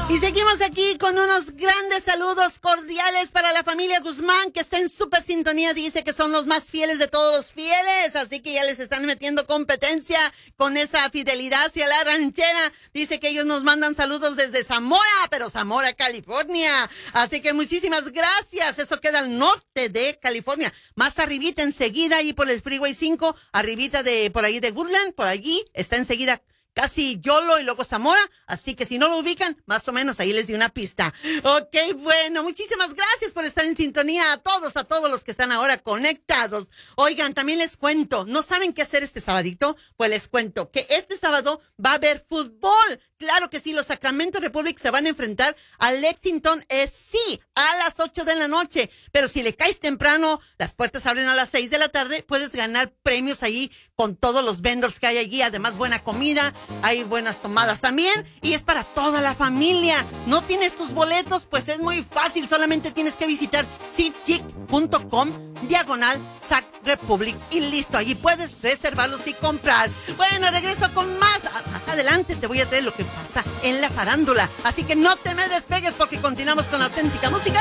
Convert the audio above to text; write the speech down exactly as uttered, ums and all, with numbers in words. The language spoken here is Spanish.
Y seguimos aquí con unos grandes saludos cordiales para la familia Guzmán, que está en súper sintonía. Dice que son los más fieles de todos los fieles, así que ya les están metiendo competencia con esa fidelidad hacia la ranchera. Dice que ellos nos mandan saludos desde Zamora, pero Zamora, California. Así que muchísimas gracias. Eso queda al norte de California. Más arribita, enseguida, ahí por el Freeway cinco, arribita de, por ahí de Woodland, por allí, está enseguida casi Yolo y luego Zamora, así que si no lo ubican, más o menos ahí les di una pista. Ok, bueno, muchísimas gracias por estar en sintonía a todos, a todos los que están ahora conectados. Oigan, también les cuento, ¿no saben qué hacer este sabadito? Pues les cuento que este sábado va a haber fútbol. Claro que sí, los Sacramento Republic se van a enfrentar a Lexington S C a las ocho de la noche. Pero si le caes temprano, las puertas abren a las seis de la tarde, puedes ganar premios ahí con todos los vendors que hay allí. Además, buena comida, hay buenas tomadas también y es para toda la familia. ¿No tienes tus boletos? Pues es muy fácil, solamente tienes que visitar sitchick punto com diagonal Sac Republic y listo, allí puedes reservarlos y comprar. Bueno, regreso con más. Más adelante te voy a traer lo que pasa en la farándula, así que no te me despegues porque continuamos con la auténtica música